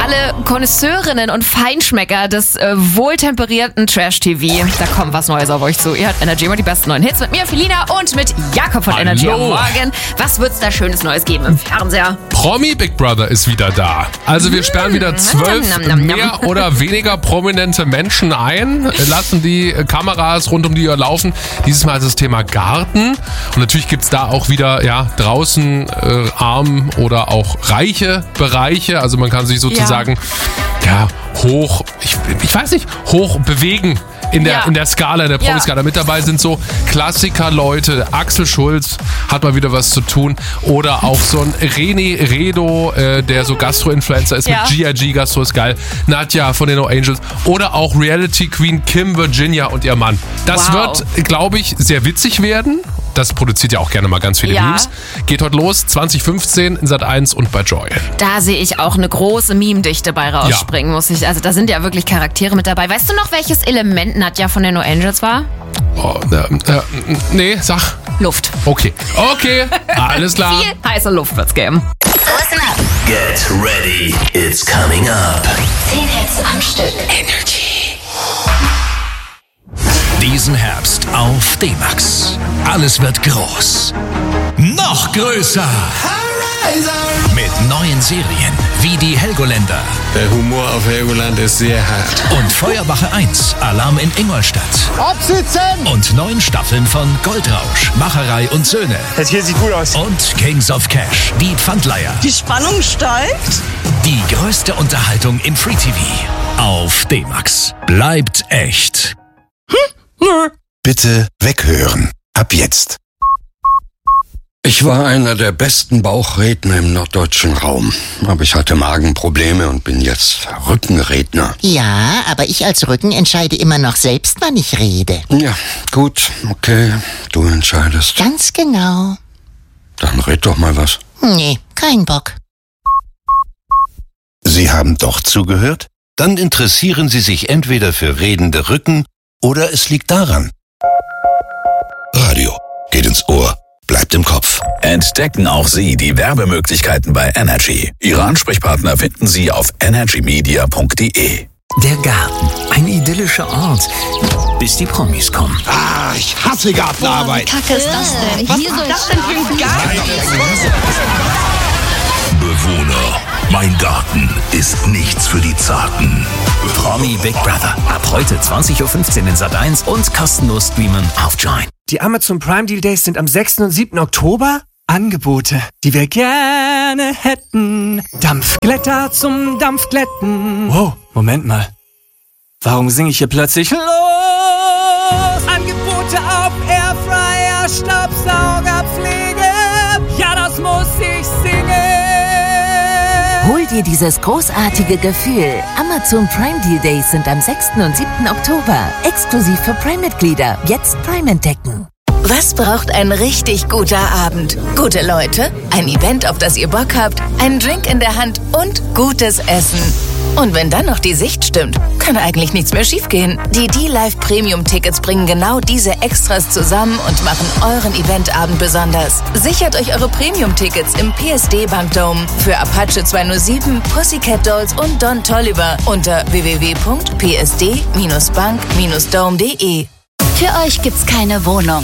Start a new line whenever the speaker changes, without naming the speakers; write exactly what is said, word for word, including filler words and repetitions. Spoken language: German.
alle Connoisseurinnen und Feinschmecker des äh, wohltemperierten Trash-T V. Da kommt was Neues auf euch zu. Ihr hört Energy immer die besten neuen Hits mit mir, Felina, und mit Jakob von
Hallo.
Energy am Morgen. Was wird's da Schönes Neues geben im Fernseher?
Promi Big Brother ist wieder da. Also wir sperren wieder zwölf
Nam, nam, nam, nam.
mehr oder weniger prominente Menschen ein, lassen die Kameras rund um die Uhr laufen. Dieses Mal ist das Thema Garten. Und natürlich gibt's da auch wieder ja draußen äh, arm oder auch reiche Bereiche. Also man kann sich sozusagen ja, ja hoch, ich, ich weiß nicht, hoch bewegen. In der,
Ja.
in der Skala, in der Promi-Skala. Mit dabei sind so Klassiker-Leute. Axel Schulz hat mal wieder was zu tun. Oder auch so ein René Redo, äh, der so Gastro-Influencer ist.
Ja.
Mit G I G, Gastro ist geil. Nadja von den No Angels. Oder auch Reality-Queen Kim Virginia und ihr Mann. Das
Wow.
wird, glaube ich, sehr witzig werden. Das produziert ja auch gerne mal ganz viele
Ja.
Memes. Geht heute los, zwanzig fünfzehn in Sat eins und bei Joy.
Da sehe ich auch eine große Meme-Dichte bei rausspringen, muss ich. Also da sind ja wirklich Charaktere mit dabei. Weißt du noch, welches Element Nadja von den No Angels war?
Oh, äh, äh, nee, sag.
Luft.
Okay. Okay, alles klar.
Viel heiße Luft wird's geben.
Listen up.
Get ready, it's coming up.
Zehn Hits am Stück.
Energy. Diesen Herbst auf D-Max. Alles wird groß. Noch größer. Mit neuen Serien wie die Helgoländer
Der Humor auf Helgoland ist sehr hart.
und Feuerwache eins, Alarm in Ingolstadt.
Absitzen!
Und neun Staffeln von Goldrausch, Macherei und Söhne.
Das hier sieht gut aus.
Und Kings of Cash, die Pfandleiher.
Die Spannung steigt.
Die größte Unterhaltung im Free-T V. Auf D-Max. Bleibt echt.
Bitte weghören. Ab jetzt. Ich war einer der besten Bauchredner im norddeutschen Raum. Aber ich hatte Magenprobleme und bin jetzt Rückenredner.
Ja, aber ich als Rücken entscheide immer noch selbst, wann ich rede.
Ja, gut, okay. Du entscheidest.
Ganz genau.
Dann red doch mal was.
Nee, kein Bock.
Sie haben doch zugehört? Dann interessieren Sie sich entweder für redende Rücken oder es liegt daran. Radio geht ins Ohr, bleibt im Kopf.
Entdecken auch Sie die Werbemöglichkeiten bei Energy. Ihre Ansprechpartner finden Sie auf energy media punkt de.
Der Garten. Ein idyllischer Ort. Bis die Promis kommen.
Ah, ich hasse Gartenarbeit.
Kacke ist das denn? Was ist das denn für ein Garten?
Bewohner, mein Garten ist nichts für die Zarten.
Promi Big Brother. Ab heute zwanzig Uhr fünfzehn in Sat eins und kostenlos streamen auf Join.
Die Amazon Prime Deal Days sind am sechsten und siebten Oktober. Angebote, die wir gerne hätten. Dampfglätter zum Dampfglätten. Wow, Moment mal. Warum singe ich hier plötzlich los? Angebote auf Airfryer, Staubsaugerpflege. Ja, das muss ich singen.
Hol dir dieses großartige Gefühl. Amazon Prime Deal Days sind am sechsten und siebten Oktober. Exklusiv für Prime-Mitglieder. Jetzt Prime entdecken.
Was braucht ein richtig guter Abend? Gute Leute, ein Event, auf das ihr Bock habt, einen Drink in der Hand und gutes Essen. Und wenn dann noch die Sicht stimmt, kann eigentlich nichts mehr schiefgehen. Die D-Live Premium Tickets bringen genau diese Extras zusammen und machen euren Eventabend besonders. Sichert euch eure Premium Tickets im P S D Bank Dome für Apache zweihundertsieben, Pussycat Dolls und Don Toliver unter w w w punkt p s d dash bank dash dome punkt de.
Für euch gibt's keine Wohnung.